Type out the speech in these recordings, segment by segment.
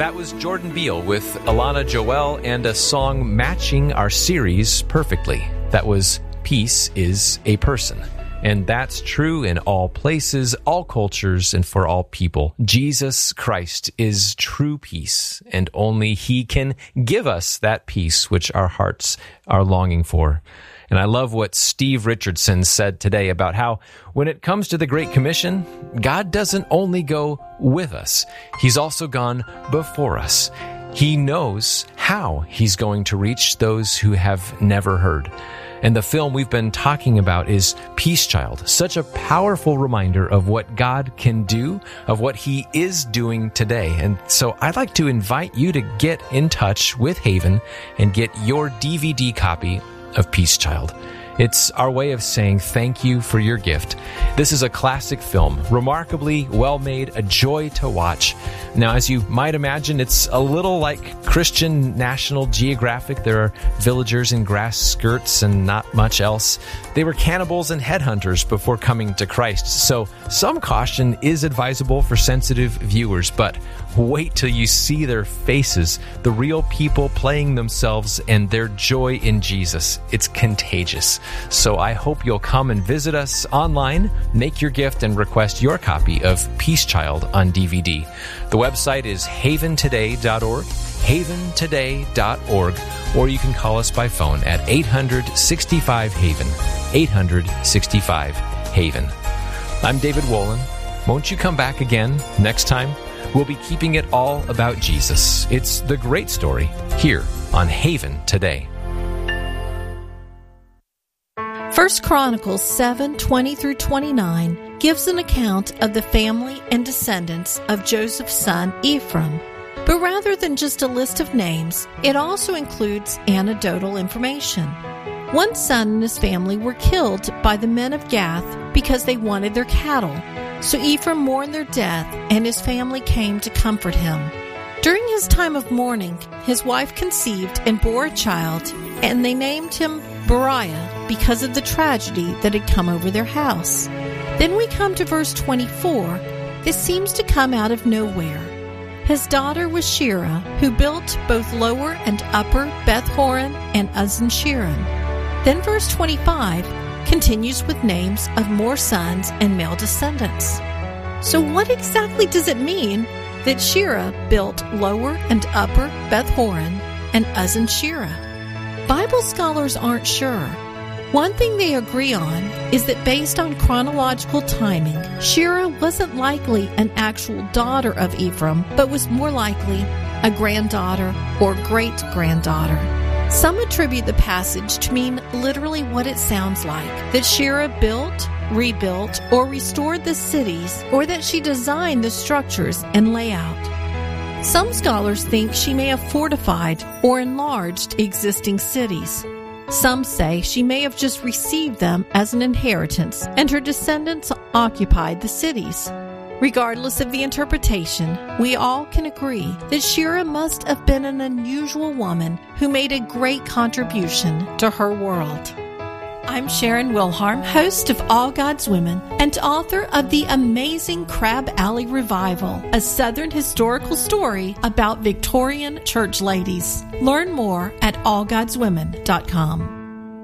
That was Jordan Beal with Alana Joel and a song matching our series perfectly. That was Peace is a Person. And that's true in all places, all cultures, and for all people. Jesus Christ is true peace, and only He can give us that peace which our hearts are longing for. And I love what Steve Richardson said today about how when it comes to the Great Commission, God doesn't only go with us, He's also gone before us. He knows how He's going to reach those who have never heard. And the film we've been talking about is Peace Child, such a powerful reminder of what God can do, of what He is doing today. And so I'd like to invite you to get in touch with Haven and get your DVD copy of Peace Child. It's our way of saying thank you for your gift. This is a classic film, remarkably well made, a joy to watch. Now, as you might imagine, it's a little like Christian National Geographic. There are villagers in grass skirts and not much else. They were cannibals and headhunters before coming to Christ, so some caution is advisable for sensitive viewers, but wait till you see their faces, the real people playing themselves and their joy in Jesus. It's contagious. So I hope you'll come and visit us online, make your gift, and request your copy of Peace Child on DVD. The website is haventoday.org, haventoday.org, or you can call us by phone at 800-65-HAVEN, 800-65-HAVEN. I'm David Wolin. Won't you come back again next time? We'll be keeping it all about Jesus. It's the great story here on Haven Today. 1 Chronicles 7:20-29 gives an account of the family and descendants of Joseph's son Ephraim. But rather than just a list of names, it also includes anecdotal information. One son and his family were killed by the men of Gath because they wanted their cattle. So Ephraim mourned their death, and his family came to comfort him. During his time of mourning, his wife conceived and bore a child, and they named him Beriah because of the tragedy that had come over their house. Then we come to verse 24. This seems to come out of nowhere. His daughter was Shira, who built both Lower and Upper Beth-horon and Uzzen-Shiran. Then verse 25 continues with names of more sons and male descendants. So what exactly does it mean that Shira built Lower and Upper Beth-horon and Uzzen-Shiran? Bible scholars aren't sure. One thing they agree on is that based on chronological timing, Shira wasn't likely an actual daughter of Ephraim, but was more likely a granddaughter or great-granddaughter. Some attribute the passage to mean literally what it sounds like, that Shira built, rebuilt, or restored the cities, or that she designed the structures and layout. Some scholars think she may have fortified or enlarged existing cities. Some say she may have just received them as an inheritance, and her descendants occupied the cities. Regardless of the interpretation, we all can agree that Shira must have been an unusual woman who made a great contribution to her world. I'm Sharon Wilharm, host of All God's Women and author of the amazing Crab Alley Revival, a Southern historical story about Victorian church ladies. Learn more at allgodswomen.com.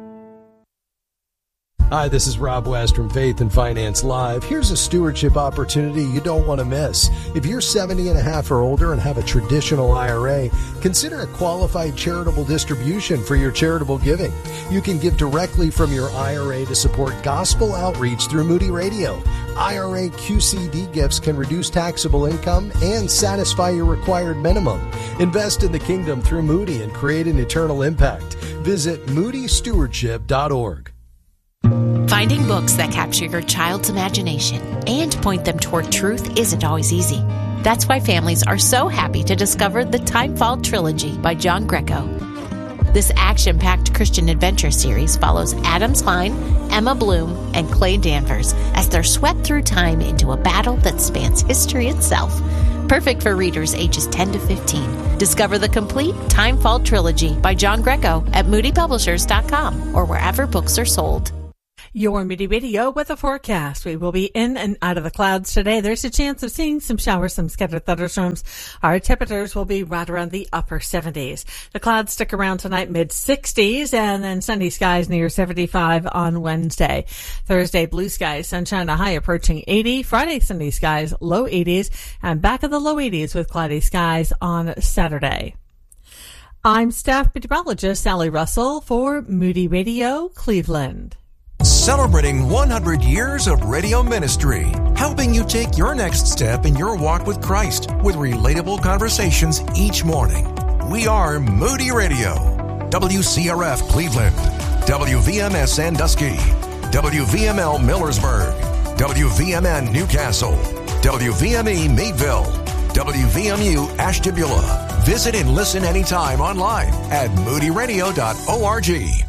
Hi, this is Rob West from Faith and Finance Live. Here's a stewardship opportunity you don't want to miss. If you're 70 and a half or older and have a traditional IRA, consider a qualified charitable distribution for your charitable giving. You can give directly from your IRA to support gospel outreach through Moody Radio. IRA QCD gifts can reduce taxable income and satisfy your required minimum. Invest in the kingdom through Moody and create an eternal impact. Visit moodystewardship.org. Finding books that capture your child's imagination and point them toward truth isn't always easy. That's why families are so happy to discover the Timefall Trilogy by John Greco. This action-packed Christian adventure series follows Adam Klein, Emma Bloom, and Clay Danvers as they're swept through time into a battle that spans history itself. Perfect for readers ages 10 to 15. Discover the complete Timefall Trilogy by John Greco at moodypublishers.com or wherever books are sold. Your Moody Radio weather forecast. We will be in and out of the clouds today. There's a chance of seeing some showers, some scattered thunderstorms. Our temperatures will be right around the upper 70s. The clouds stick around tonight, mid-60s, and then sunny skies near 75 on Wednesday. Thursday, blue skies, sunshine, a high approaching 80. Friday, sunny skies, low 80s, and back in the low 80s with cloudy skies on Saturday. I'm staff meteorologist Sally Russell for Moody Radio, Cleveland. Celebrating 100 years of radio ministry, helping you take your next step in your walk with Christ with relatable conversations each morning. We are Moody Radio, WCRF Cleveland, WVMS Sandusky, WVML Millersburg, WVMN Newcastle, WVME Meadville, WVMU Ashtabula. Visit and listen anytime online at moodyradio.org.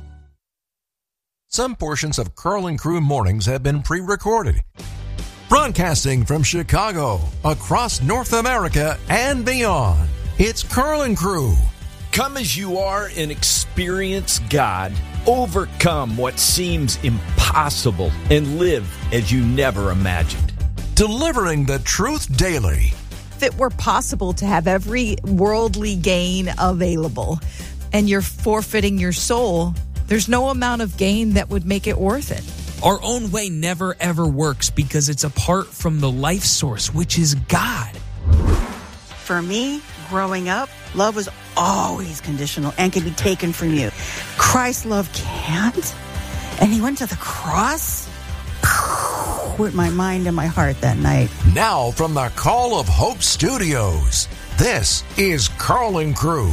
Some portions of Carl and Crew Mornings have been pre-recorded. Broadcasting from Chicago, across North America, and beyond, it's Carl and Crew. Come as you are and experience God. Overcome what seems impossible and live as you never imagined. Delivering the truth daily. If it were possible to have every worldly gain available and you're forfeiting your soul, there's no amount of gain that would make it worth it. Our own way never, ever works because it's apart from the life source, which is God. For me, growing up, love was always conditional and can be taken from you. Christ's love can't. And he went to the cross with my mind and my heart that night. Now from the Call of Hope Studios, this is Carl and Crew.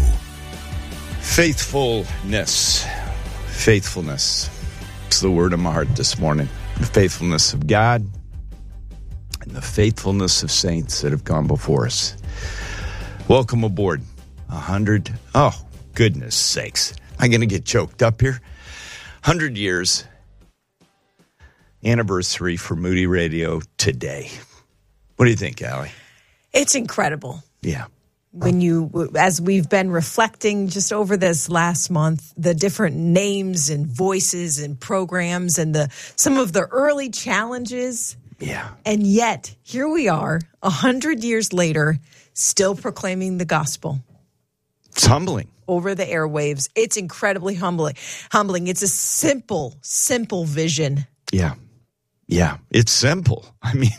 Faithfulness. Faithfulness. It's the word of my heart this morning. The faithfulness of God and the faithfulness of saints that have gone before us. Welcome aboard. 100. Oh, goodness sakes. I'm going to get choked up here. 100 years. Anniversary for Moody Radio today. What do you think, Allie? It's incredible. Yeah. As we've been reflecting just over this last month, the different names and voices and programs and some of the early challenges. Yeah. And yet, here we are, 100 years later, still proclaiming the gospel. It's humbling. Over the airwaves. It's incredibly humbling. It's a simple vision. Yeah. Yeah. It's simple. I mean...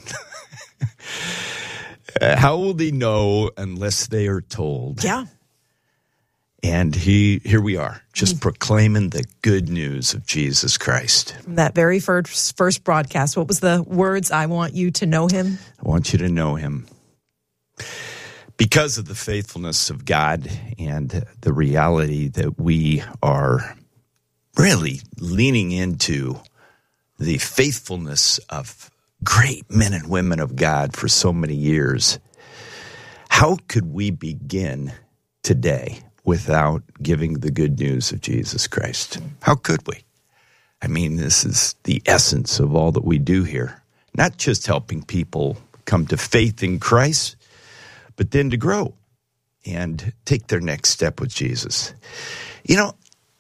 How will they know unless they are told? Yeah. And here we are, just proclaiming the good news of Jesus Christ. From that very first broadcast, what was the words? I want you to know him. I want you to know him. Because of the faithfulness of God and the reality that we are really leaning into the faithfulness of great men and women of God for so many years. How could we begin today without giving the good news of Jesus Christ? How could we? I mean, this is the essence of all that we do here. Not just helping people come to faith in Christ, but then to grow and take their next step with Jesus. You know,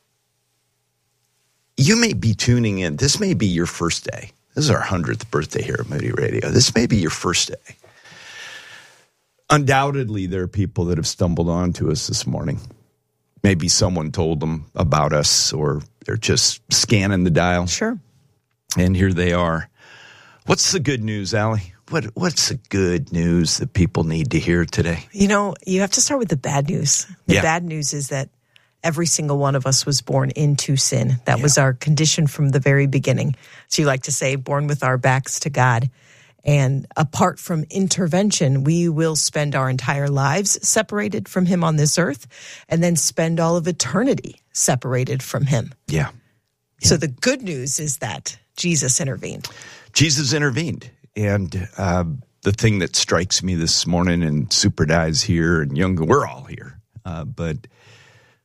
you may be tuning in. This may be your first day. This is our 100th birthday here at Moody Radio. This may be your first day. Undoubtedly, there are people that have stumbled onto us this morning. Maybe someone told them about us, or they're just scanning the dial. Sure. And here they are. What's the good news, Allie? What's the good news that people need to hear today? You know, you have to start with the bad news. The bad news is that every single one of us was born into sin. That was our condition from the very beginning. So you like to say, born with our backs to God. And apart from intervention, we will spend our entire lives separated from him on this earth and then spend all of eternity separated from him. Yeah. So the good news is that Jesus intervened. Jesus intervened. And the thing that strikes me this morning, and Super Di's here and Young, we're all here, but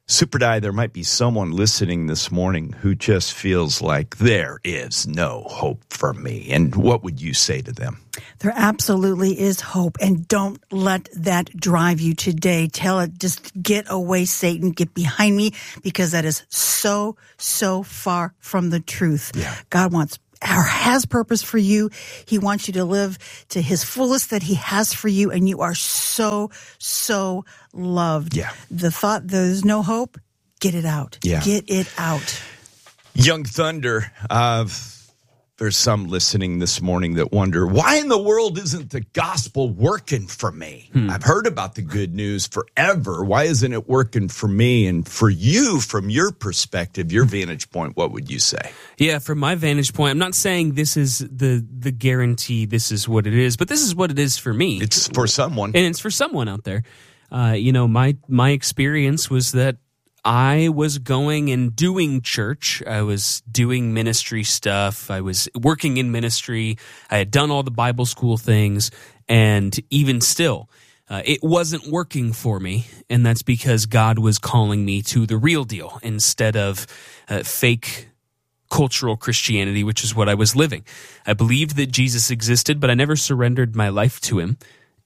Superdie, there might be someone listening this morning who just feels like there is no hope for me. And what would you say to them? There absolutely is hope, and don't let that drive you today. Tell it, just get away, Satan, get behind me, because that is so, so far from the truth. Yeah. God wants or has purpose for you. He wants you to live to his fullest that he has for you, and you are so, so loved. Yeah. The thought there's no hope, get it out. Yeah. Get it out. Young Thunder, there's some listening this morning that wonder, why in the world isn't the gospel working for me? I've heard about the good news forever. Why isn't it working for me? And for you, from your perspective, your vantage point, what would you say? Yeah, from my vantage point, I'm not saying this is the guarantee, this is what it is, but this is what it is for me. It's for someone. And it's for someone out there. My experience was that I was going and doing church. I was doing ministry stuff. I was working in ministry. I had done all the Bible school things. And even still, it wasn't working for me. And that's because God was calling me to the real deal instead of fake cultural Christianity, which is what I was living. I believed that Jesus existed, but I never surrendered my life to him.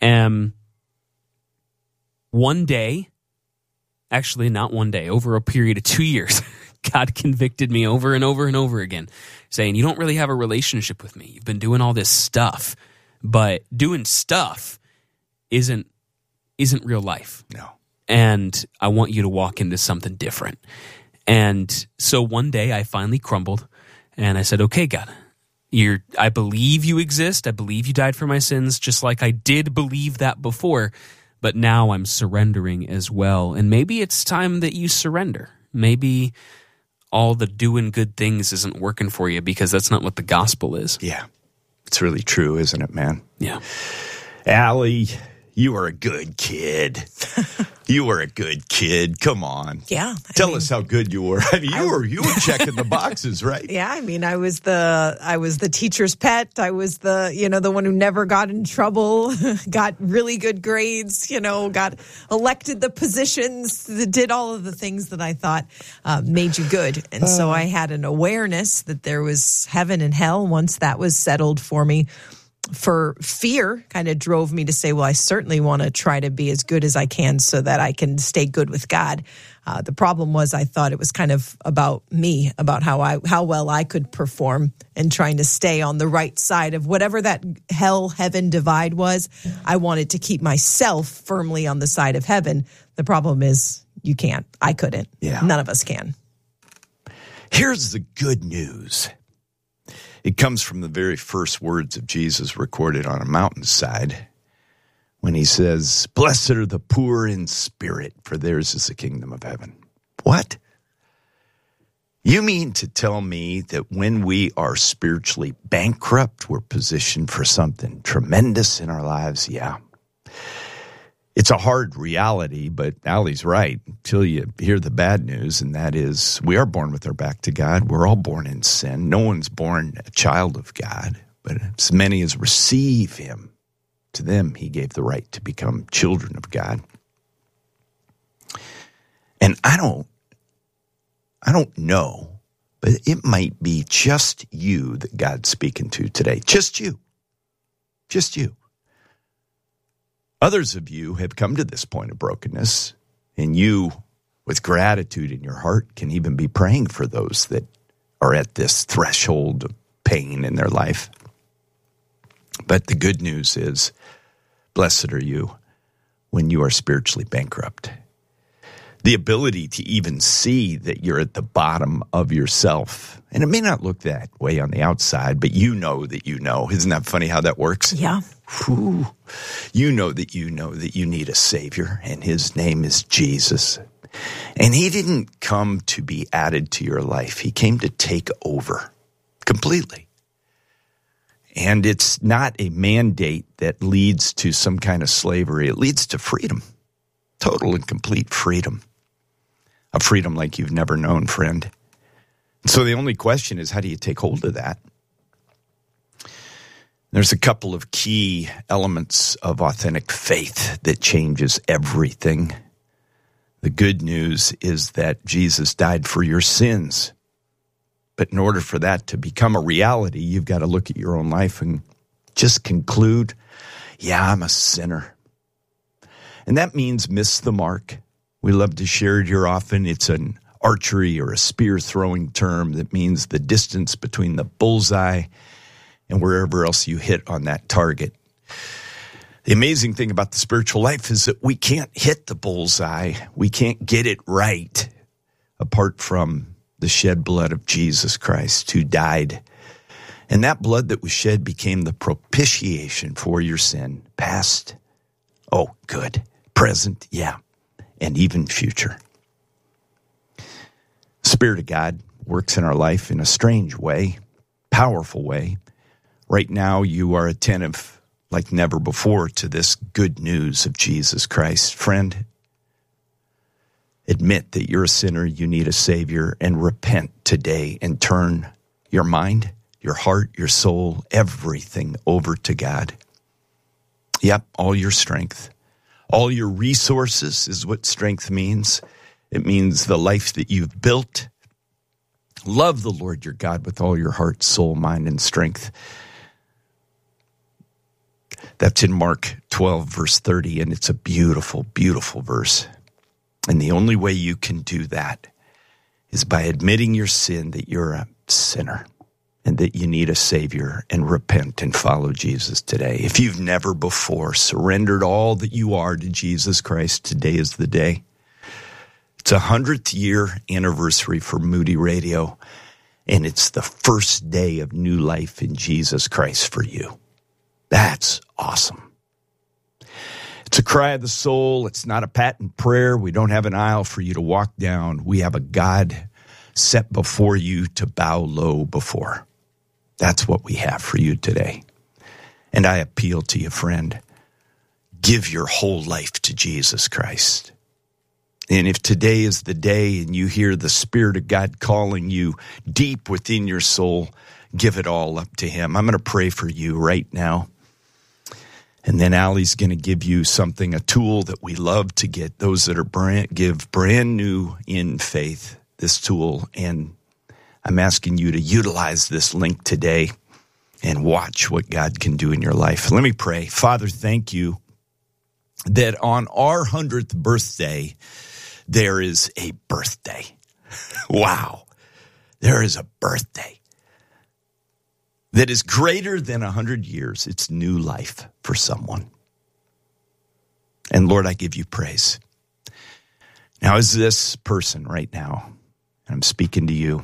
One day, actually not one day, over a period of 2 years, God convicted me over and over and over again, saying, you don't really have a relationship with me. You've been doing all this stuff, but doing stuff isn't real life. No. And I want you to walk into something different. And so one day I finally crumbled and I said, okay, God, I believe you exist. I believe you died for my sins, just like I did believe that before. But now I'm surrendering as well. And maybe it's time that you surrender. Maybe all the doing good things isn't working for you because that's not what the gospel is. Yeah. It's really true, isn't it, man? Yeah. Allie, you are a good kid. You were a good kid. Come on. Yeah. Tell us how good you were. I mean, you were checking the boxes, right? Yeah. I mean, I was the teacher's pet. I was the one who never got in trouble, got really good grades, got elected the positions, did all of the things that I thought made you good. And so I had an awareness that there was heaven and hell once that was settled for me. For fear kind of drove me to say, well, I certainly want to try to be as good as I can so that I can stay good with God. The problem was I thought it was kind of about me, about how well I could perform and trying to stay on the right side of whatever that hell-heaven divide was. I wanted to keep myself firmly on the side of heaven. The problem is you can't. I couldn't. Yeah. None of us can. Here's the good news. It comes from the very first words of Jesus recorded on a mountainside when he says, blessed are the poor in spirit, for theirs is the kingdom of heaven. What? You mean to tell me that when we are spiritually bankrupt, we're positioned for something tremendous in our lives? Yeah. It's a hard reality, but Allie's right until you hear the bad news, and that is we are born with our back to God. We're all born in sin. No one's born a child of God, but as many as receive him, to them he gave the right to become children of God. And I don't know, but it might be just you that God's speaking to today. Just you. Just you. Others of you have come to this point of brokenness, and you, with gratitude in your heart, can even be praying for those that are at this threshold of pain in their life. But the good news is, blessed are you when you are spiritually bankrupt. The ability to even see that you're at the bottom of yourself. And it may not look that way on the outside, but you know that you know. Isn't that funny how that works? Yeah. Whew. You know that you need a Savior, and his name is Jesus. And he didn't come to be added to your life. He came to take over completely. And it's not a mandate that leads to some kind of slavery. It leads to freedom, total and complete freedom. A freedom like you've never known, friend. So the only question is, how do you take hold of that? There's a couple of key elements of authentic faith that changes everything. The good news is that Jesus died for your sins. But in order for that to become a reality, you've got to look at your own life and just conclude, yeah, I'm a sinner. And that means miss the mark. We love to share it here often. It's an archery or a spear throwing term that means the distance between the bullseye and wherever else you hit on that target. The amazing thing about the spiritual life is that we can't hit the bullseye. We can't get it right apart from the shed blood of Jesus Christ, who died. And that blood that was shed became the propitiation for your sin, past, oh, good, present, yeah, and even future. Spirit of God works in our life in a strange way, powerful way. Right now, you are attentive like never before to this good news of Jesus Christ. Friend, admit that you're a sinner, you need a Savior, and repent today and turn your mind, your heart, your soul, everything over to God. Yep, all your strength, all your resources is what strength means. It means the life that you've built. Love the Lord your God with all your heart, soul, mind, and strength. That's in Mark 12, verse 30, and it's a beautiful, beautiful verse. And the only way you can do that is by admitting your sin, that you're a sinner and that you need a Savior, and repent and follow Jesus today. If you've never before surrendered all that you are to Jesus Christ, today is the day. It's 100th year anniversary for Moody Radio, and it's the first day of new life in Jesus Christ for you. That's awesome. It's a cry of the soul. It's not a patent prayer. We don't have an aisle for you to walk down. We have a God set before you to bow low before. That's what we have for you today. And I appeal to you, friend, give your whole life to Jesus Christ. And if today is the day and you hear the Spirit of God calling you deep within your soul, give it all up to Him. I'm going to pray for you right now. And then Allie's going to give you something, a tool that we love to get those that are brand new in faith, this tool. And I'm asking you to utilize this link today and watch what God can do in your life. Let me pray. Father, thank you that on our 100th birthday, there is a birthday. Wow. There is a birthday that is greater than 100 years. It's new life for someone. And Lord, I give you praise. Now, as this person right now, and I'm speaking to you,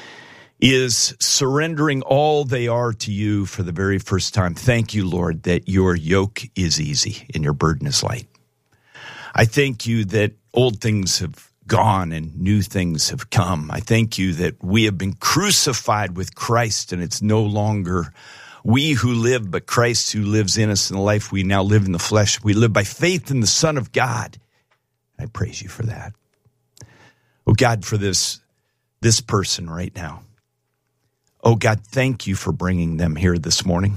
is surrendering all they are to you for the very first time, thank you, Lord, that your yoke is easy and your burden is light. I thank you that old things have gone and new things have come. I thank you that we have been crucified with Christ, and it's no longer we who live, but Christ who lives in us in the life we now live in the flesh. We live by faith in the Son of God. I praise you for that. Oh God, for this person right now. Oh God, thank you for bringing them here this morning.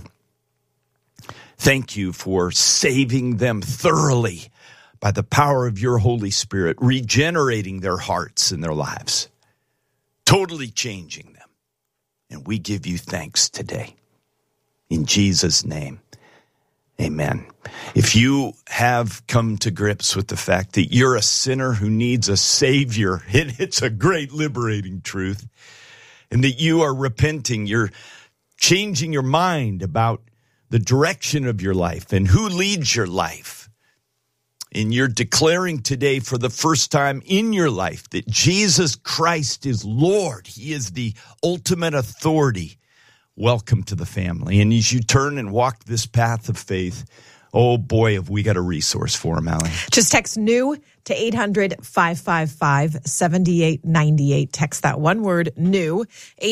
Thank you for saving them thoroughly by the power of your Holy Spirit, regenerating their hearts and their lives, totally changing them. And we give you thanks today. In Jesus' name, amen. If you have come to grips with the fact that you're a sinner who needs a Savior, and it's a great liberating truth, and that you are repenting, you're changing your mind about the direction of your life and who leads your life, and you're declaring today for the first time in your life that Jesus Christ is Lord. He is the ultimate authority. Welcome to the family. And as you turn and walk this path of faith, oh boy, have we got a resource for him, Allie. Just text NEW to 800-555-7898. Text that one word, NEW,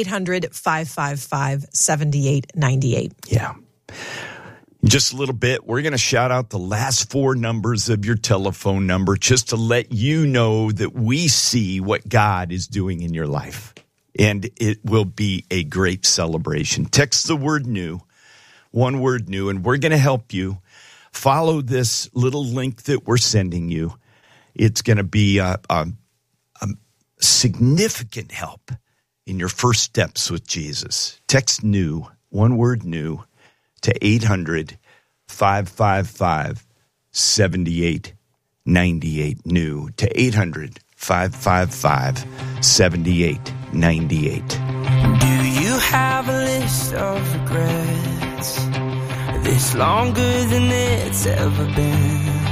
800-555-7898. Yeah. In just a little bit, we're going to shout out the last four numbers of your telephone number just to let you know that we see what God is doing in your life. And it will be a great celebration. Text the word NEW, one word NEW, and we're going to help you follow this little link that we're sending you. It's going to be a significant help in your first steps with Jesus. Text NEW, one word NEW, to 800-555-7898. NEW to 800-555-7898. Do you have a list of regrets that's longer than it's ever been?